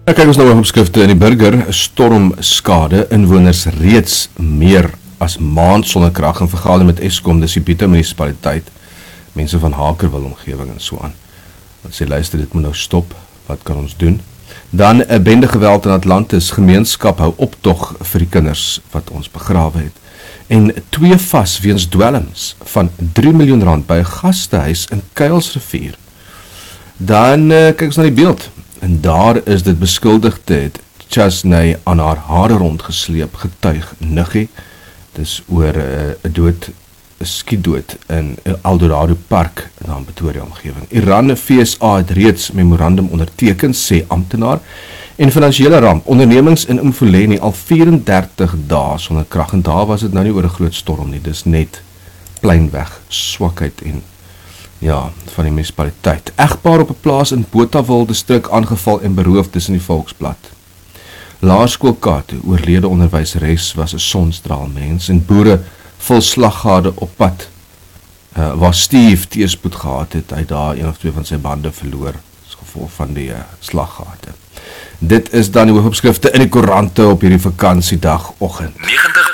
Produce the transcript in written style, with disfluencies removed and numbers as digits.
Kyk ons nou opskrifte in die Burger. Stormskade, inwoners reeds meer as maand sonder krag en vergader met Eskom, dis die Pieter munisipaliteit, mense van Hakerwil omgewing en so aan. Wat sê, luister, dit moet nou stop, wat kan ons doen? Dan 'n bende geweld in Atlantis, gemeenskap hou optog vir die kinders wat ons begrawe het. En 2 vas weens dwelms van R3 miljoen by 'n gastehuis in Kuilsrivier. Dan kyk ons na die beeld. En daar is dit beskuldigde het Chasney aan haar hare rondgesleep, getuig Nuggie. Dis oor 'n skietdood in Eldorado Park in die Pretoria omgewing. Iran en FSA het reeds memorandum onderteken, sê amptenaar. En finansiële ramp, ondernemings in Mfuleni al 34 dae sonder krag. En daar was dit nou nie oor 'n groot storm nie, dis net pleinweg swakheid en van die munisipaliteit. Egpaar op 'n plaas in Botawil distrik aangeval en beroof, dis in die Volksblad. Laerskool Kato, oorlede onderwyseres, was 'n sonstraal mens en boere vol slaggade op pad, waar Steve teëspoed gehad het, hy daar 1 of 2 van sy bande verloor, as gevolg van die slaggate. Dit is dan die hoofopskrifte in die koerante op hierdie vakansiedagoggend. 90